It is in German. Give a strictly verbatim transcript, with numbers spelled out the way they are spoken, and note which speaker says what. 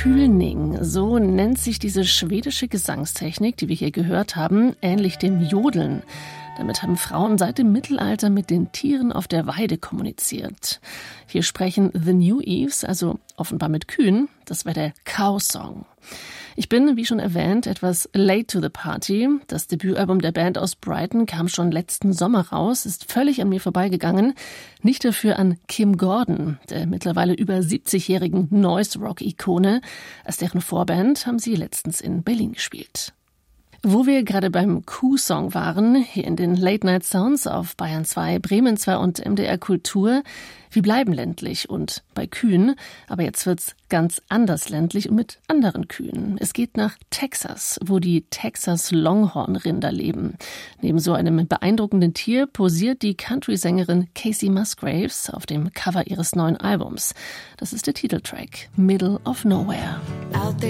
Speaker 1: Kulning, so nennt sich diese schwedische Gesangstechnik, die wir hier gehört haben, ähnlich dem Jodeln. Damit haben Frauen seit dem Mittelalter mit den Tieren auf der Weide kommuniziert. Hier sprechen The New Eves, also offenbar mit Kühen. Das wäre der Cow Song. Ich bin, wie schon erwähnt, etwas late to the party. Das Debütalbum der Band aus Brighton kam schon letzten Sommer raus, ist völlig an mir vorbeigegangen. Nicht dafür an Kim Gordon, der mittlerweile über siebzigjährigen Noise-Rock-Ikone. Als deren Vorband haben sie letztens in Berlin gespielt. Wo wir gerade beim Kuh-Song waren, hier in den Late Night Sounds auf Bayern zwei, Bremen zwei und M D R Kultur, wir bleiben ländlich und bei Kühen, aber jetzt wird's ganz anders ländlich und mit anderen Kühen. Es geht nach Texas, wo die Texas Longhorn-Rinder leben. Neben so einem beeindruckenden Tier posiert die Country-Sängerin Casey Musgraves auf dem Cover ihres neuen Albums. Das ist der Titeltrack Middle of Nowhere.